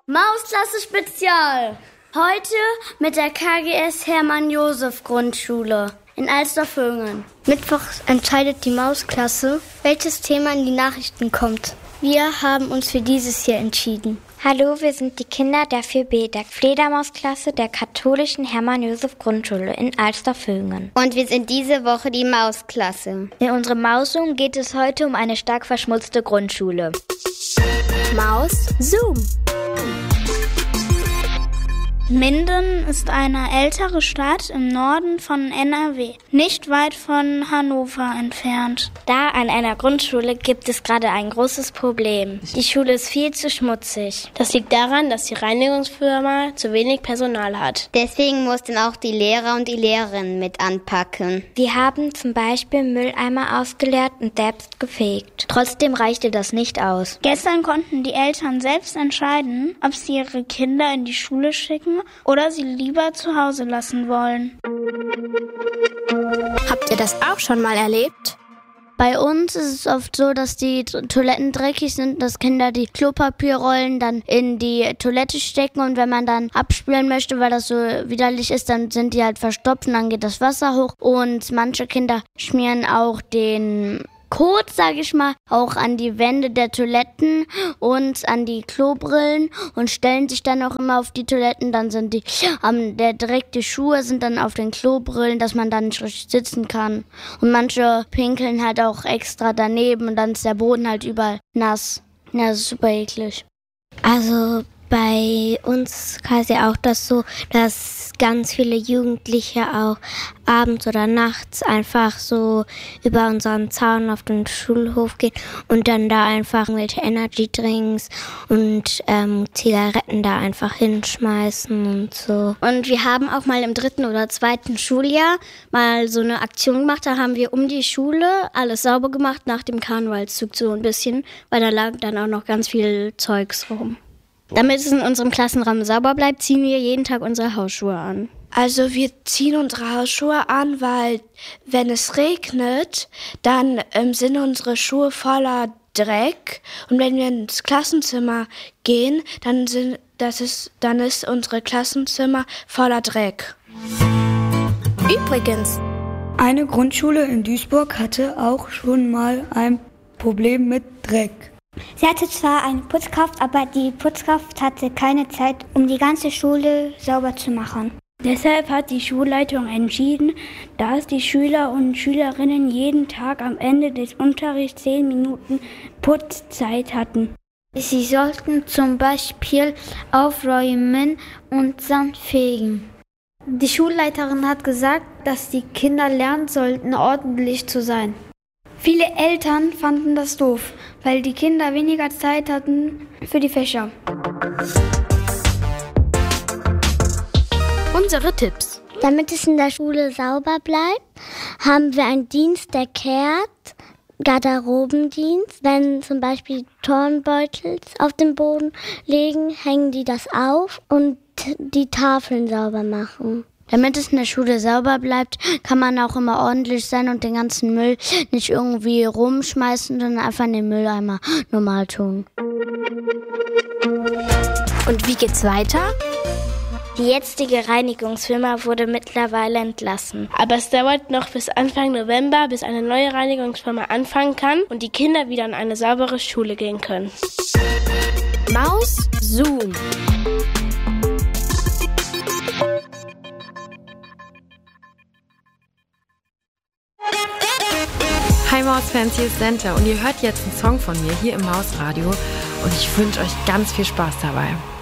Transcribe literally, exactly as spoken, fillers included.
Mausklasse Spezial. Heute mit der K G S Hermann-Josef-Grundschule in Alstervöhringen. Mittwochs entscheidet die Mausklasse, welches Thema in die Nachrichten kommt. Wir haben uns für dieses hier entschieden. Hallo, wir sind die Kinder der vier B, der Fledermausklasse der katholischen Hermann-Josef-Grundschule in Alstervöhringen. Und wir sind diese Woche die Mausklasse. In unserem Mauszoom geht es heute um eine stark verschmutzte Grundschule. Maus Zoom. Minden ist eine ältere Stadt im Norden von N R W, nicht weit von Hannover entfernt. Da an einer Grundschule gibt es gerade ein großes Problem. Die Schule ist viel zu schmutzig. Das liegt daran, dass die Reinigungsfirma zu wenig Personal hat. Deswegen mussten auch die Lehrer und die Lehrerinnen mit anpacken. Die haben zum Beispiel Mülleimer ausgeleert und selbst gefegt. Trotzdem reichte das nicht aus. Gestern konnten die Eltern selbst entscheiden, ob sie ihre Kinder in die Schule schicken oder sie lieber zu Hause lassen wollen. Habt ihr das auch schon mal erlebt? Bei uns ist es oft so, dass die Toiletten dreckig sind, dass Kinder die Klopapierrollen dann in die Toilette stecken und wenn man dann abspülen möchte, weil das so widerlich ist, dann sind die halt verstopft und dann geht das Wasser hoch und manche Kinder schmieren auch den Kot, sage ich mal, auch an die Wände der Toiletten und an die Klobrillen und stellen sich dann auch immer auf die Toiletten. Dann sind die, ähm, der direkte Schuhe sind dann auf den Klobrillen, dass man dann nicht richtig sitzen kann. Und manche pinkeln halt auch extra daneben und dann ist der Boden halt überall nass. Ja, das ist super eklig. Also bei uns quasi auch das so, dass ganz viele Jugendliche auch abends oder nachts einfach so über unseren Zaun auf den Schulhof gehen und dann da einfach irgendwelche Energy-Drinks und ähm, Zigaretten da einfach hinschmeißen und so. Und wir haben auch mal im dritten oder zweiten Schuljahr mal so eine Aktion gemacht, da haben wir um die Schule alles sauber gemacht nach dem Karnevalszug so ein bisschen, weil da lag dann auch noch ganz viel Zeugs rum. Damit es in unserem Klassenraum sauber bleibt, ziehen wir jeden Tag unsere Hausschuhe an. Also wir ziehen unsere Hausschuhe an, weil wenn es regnet, dann ähm, sind unsere Schuhe voller Dreck. Und wenn wir ins Klassenzimmer gehen, dann, sind, das ist, dann ist unsere Klassenzimmer voller Dreck. Übrigens, eine Grundschule in Duisburg hatte auch schon mal ein Problem mit Dreck. Sie hatte zwar eine Putzkraft, aber die Putzkraft hatte keine Zeit, um die ganze Schule sauber zu machen. Deshalb hat die Schulleitung entschieden, dass die Schüler und Schülerinnen jeden Tag am Ende des Unterrichts zehn Minuten Putzzeit hatten. Sie sollten zum Beispiel aufräumen und Sand fegen. Die Schulleiterin hat gesagt, dass die Kinder lernen sollten, ordentlich zu sein. Viele Eltern fanden das doof, weil die Kinder weniger Zeit hatten für die Fächer. Unsere Tipps. Damit es in der Schule sauber bleibt, haben wir einen Dienst, der kehrt, Garderobendienst. Wenn zum Beispiel Turnbeutel auf dem Boden liegen, hängen die das auf und die Tafeln sauber machen. Damit es in der Schule sauber bleibt, kann man auch immer ordentlich sein und den ganzen Müll nicht irgendwie rumschmeißen, sondern einfach in den Mülleimer normal tun. Und wie geht's weiter? Die jetzige Reinigungsfirma wurde mittlerweile entlassen. Aber es dauert noch bis Anfang November, bis eine neue Reinigungsfirma anfangen kann und die Kinder wieder in eine saubere Schule gehen können. Maus Zoom. Hi Mausfans, hier ist Senta und ihr hört jetzt einen Song von mir hier im Mausradio und ich wünsche euch ganz viel Spaß dabei.